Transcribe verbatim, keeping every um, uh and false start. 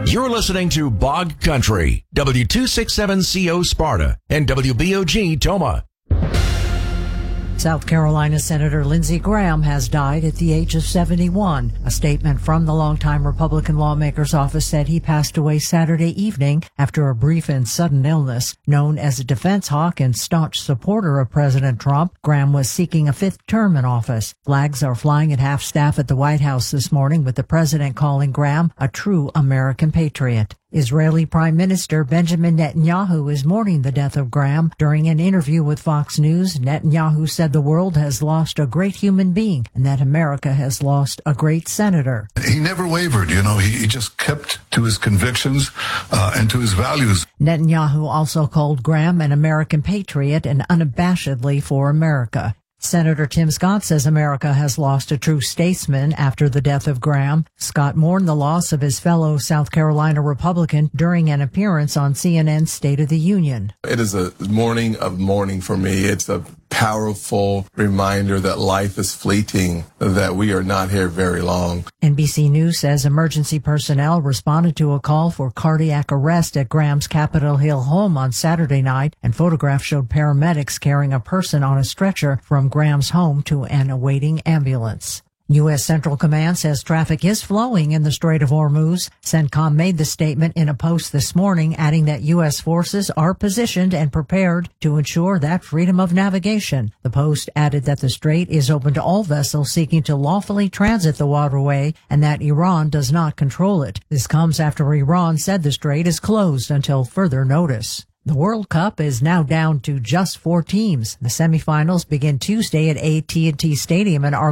You're listening to Bog Country, W two sixty-seven C O Sparta and W B O G Toma. South Carolina Senator Lindsey Graham has died at the age of seventy-one. A statement from the longtime Republican lawmaker's office said he passed away Saturday evening after a brief and sudden illness. Known as a defense hawk and staunch supporter of President Trump, Graham was seeking a fifth term in office. Flags are flying at half-staff at the White House this morning, with the president calling Graham a true American patriot. Israeli Prime Minister Benjamin Netanyahu is mourning the death of Graham. During an interview with Fox News, Netanyahu said the world has lost a great human being and that America has lost a great senator. He never wavered, you know, he, he just kept to his convictions uh, and to his values. Netanyahu also called Graham an American patriot and unabashedly for America. Senator Tim Scott says America has lost a true statesman after the death of Graham. Scott mourned the loss of his fellow South Carolina Republican during an appearance on C N N's State of the Union. It is a morning of mourning for me. It's a powerful reminder that life is fleeting, that we are not here very long. N B C News says emergency personnel responded to a call for cardiac arrest at Graham's Capitol Hill home on Saturday night, and photographs showed paramedics carrying a person on a stretcher from Graham's home to an awaiting ambulance. U S. Central Command says traffic is flowing in the Strait of Hormuz. CENTCOM made the statement in a post this morning, adding that U S forces are positioned and prepared to ensure that freedom of navigation. The post added that the strait is open to all vessels seeking to lawfully transit the waterway and that Iran does not control it. This comes after Iran said the strait is closed until further notice. The World Cup is now down to just four teams. The semifinals begin Tuesday at A T and T Stadium in Arlington.